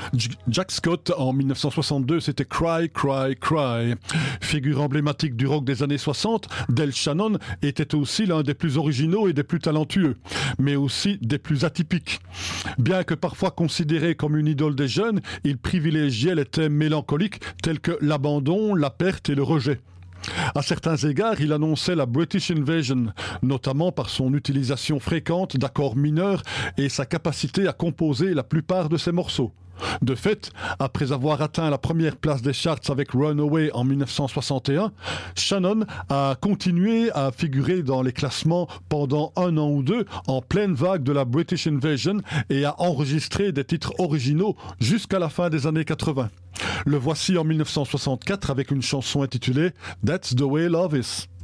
Jack Scott, en 1962, c'était Cry, Cry, Cry. Figure emblématique du rock des années 60, Del Shannon était aussi l'un des plus originaux et des plus talentueux, mais aussi des plus atypiques. Bien que parfois considéré comme une idole des jeunes, il privilégiait les thèmes mélancoliques tels que l'abandon, la perte et le rejet. À certains égards, il annonçait la British Invasion, notamment par son utilisation fréquente d'accords mineurs et sa capacité à composer la plupart de ses morceaux. De fait, après avoir atteint la première place des charts avec Runaway en 1961, Shannon a continué à figurer dans les classements pendant un an ou deux en pleine vague de la British Invasion et a enregistré des titres originaux jusqu'à la fin des années 80. Le voici en 1964 avec une chanson intitulée That's the Way Love Is.